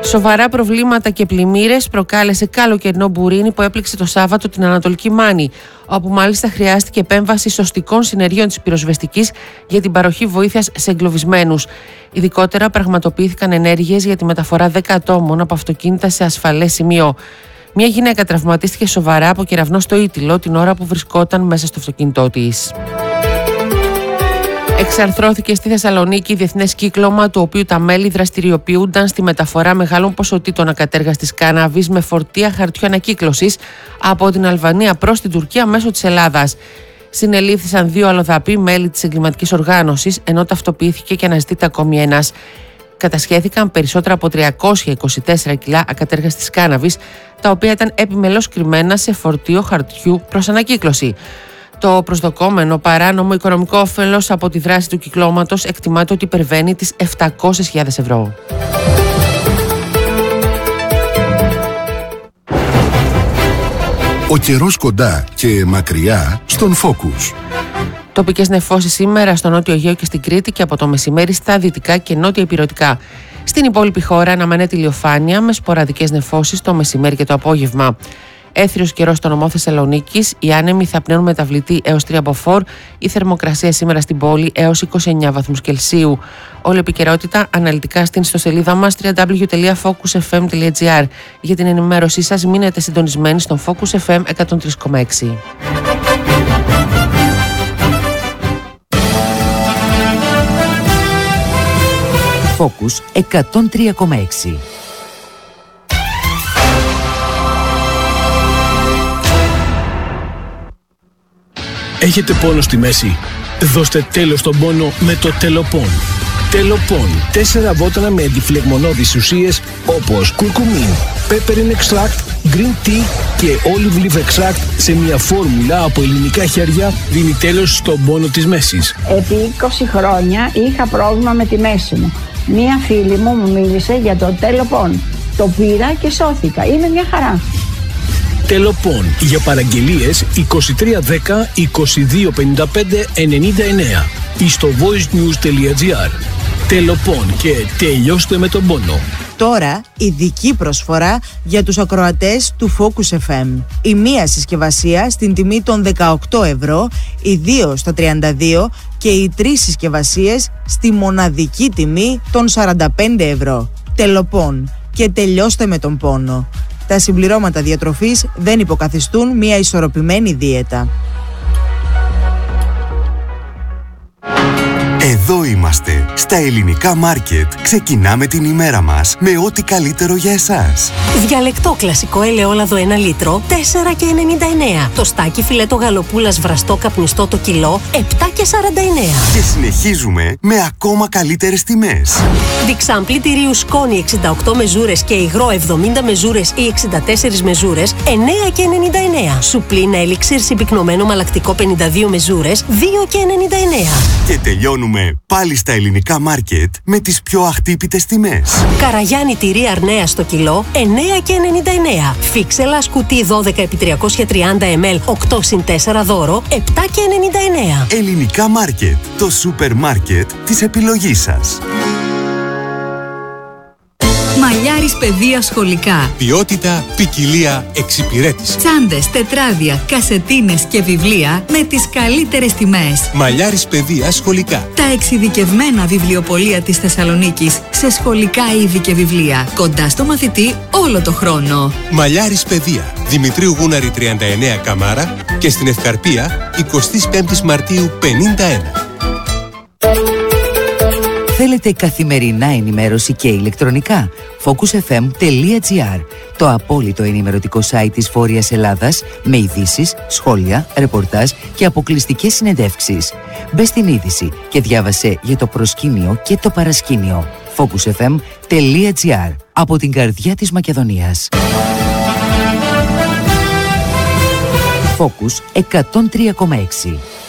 Σοβαρά προβλήματα και πλημμύρες προκάλεσε καλοκαιρινό μπουρίνι που έπληξε το Σάββατο την Ανατολική Μάνη, όπου μάλιστα χρειάστηκε επέμβαση σωστικών συνεργείων της πυροσβεστικής για την παροχή βοήθειας σε εγκλωβισμένους. Ειδικότερα πραγματοποιήθηκαν ενέργειες για τη μεταφορά 10 ατόμων από αυτοκίνητα σε ασφαλές σημείο. Μια γυναίκα τραυματίστηκε σοβαρά από κεραυνό στο Ήτυλο την ώρα που βρισκόταν μέσα στο αυτοκίνητό της. Εξαρθρώθηκε στη Θεσσαλονίκη διεθνές κύκλωμα, του οποίου τα μέλη δραστηριοποιούνταν στη μεταφορά μεγάλων ποσοτήτων ακατέργαστης κάναβης με φορτία χαρτιού ανακύκλωσης από την Αλβανία προς την Τουρκία μέσω της Ελλάδας. Συνελήφθησαν 2 αλλοδαποί μέλη της εγκληματικής οργάνωσης, ενώ ταυτοποιήθηκε και αναζητείται ακόμη ένας. Κατασχέθηκαν περισσότερα από 324 κιλά ακατέργαστης κάναβης, τα οποία ήταν επιμελώς κρυμμένα σε φορτίο χαρτιού προς ανακύκλωση. Το προσδοκόμενο παράνομο οικονομικό όφελος από τη δράση του κυκλώματος εκτιμάται ότι υπερβαίνει τις 700.000 ευρώ. Ο καιρός κοντά και μακριά στον Focus. Τοπικές νεφώσεις σήμερα στο Νότιο Αιγαίο και στην Κρήτη και από το μεσημέρι στα δυτικά και νότια ηπειρωτικά. Στην υπόλοιπη χώρα αναμένεται ηλιοφάνεια με σποραδικές νεφώσεις το μεσημέρι και το απόγευμα. Έθριος καιρός στο νομό Θεσσαλονίκης, οι άνεμοι θα πνέουν μεταβλητή έως 3 μποφόρ, η θερμοκρασία σήμερα στην πόλη έως 29 βαθμούς Κελσίου. Όλη επικαιρότητα αναλυτικά στην ιστοσελίδα μας www.focusfm.gr. Για την ενημέρωσή σας μείνετε συντονισμένοι στον Focus FM 103,6. Focus 103,6. Έχετε πόνο στη μέση? Δώστε τέλος στον πόνο με το Τελοπών. Τελοπών. 4 βότανα με αντιφλεγμονώδεις ουσίες όπως κουρκουμίν, peppermint extract, green tea και olive leaf extract σε μια φόρμουλα από ελληνικά χέρια δίνει τέλος στον πόνο της μέσης. Επί 20 χρόνια είχα πρόβλημα με τη μέση μου. Μία φίλη μου μίλησε για το Τελοπών. Το πήρα και σώθηκα. Είναι μια χαρά. Τελοπών. Για παραγγελίες 2310 2255 99 ή στο voicenews.gr. Τελοπών και τελειώστε με τον πόνο. Τώρα ειδική προσφορά για τους ακροατές του Focus FM. Η μία συσκευασία στην τιμή των 18 ευρώ, οι 2 στα 32 και οι 3 συσκευασίες στη μοναδική τιμή των 45 ευρώ. Τελοπών και τελειώστε με τον πόνο. Τα συμπληρώματα διατροφής δεν υποκαθιστούν μια ισορροπημένη δίαιτα. Εδώ είμαστε, στα ελληνικά μάρκετ. Ξεκινάμε την ημέρα μας με ό,τι καλύτερο για εσάς. Διαλεκτό κλασικό ελαιόλαδο 1 λίτρο, 4,99. Το στάκι φιλέτο γαλοπούλας βραστό καπνιστό το κιλό, 7,49. Και συνεχίζουμε με ακόμα καλύτερες τιμές. Διξάμπλη τυρίου σκόνη 68 μεζούρες και υγρό 70 μεζούρες ή 64 μεζούρες, 9,99. Σουπλίνα ελίξιρ συμπυκνωμένο μαλακτικό 52 μεζούρες, 2,99. Και τελειώνουμε πάλι στα ελληνικά μάρκετ με τις πιο αχτύπητες τιμές. Καραγιάννη τυρί αρνέα στο κιλό, 9,99. Φίξελα σκουτί 12x330 ml, 8x4 δώρο, 7,99. Ελληνικά μάρκετ, το σούπερ μάρκετ της επιλογής σας. Μαλλιάρης παιδεία σχολικά. Ποιότητα, ποικιλία, εξυπηρέτηση. Τσάντες, τετράδια, κασετίνες και βιβλία με τις καλύτερες τιμές. Μαλλιάρης παιδεία σχολικά. Τα εξειδικευμένα βιβλιοπωλεία της Θεσσαλονίκης σε σχολικά είδη και βιβλία. Κοντά στο μαθητή όλο το χρόνο. Μαλλιάρης παιδεία. Δημητρίου Γούναρη 39 Καμάρα και στην Ευκαρπία 25 Μαρτίου 51. Θέλετε καθημερινά ενημέρωση και ηλεκτρονικά? focusfm.gr. Το απόλυτο ενημερωτικό site της Βόρειας Ελλάδας με ειδήσεις, σχόλια, ρεπορτάζ και αποκλειστικές συνεντεύξεις. Μπες στην είδηση και διάβασε για το προσκήνιο και το παρασκήνιο. focusfm.gr. Από την καρδιά της Μακεδονίας. Focus 103,6.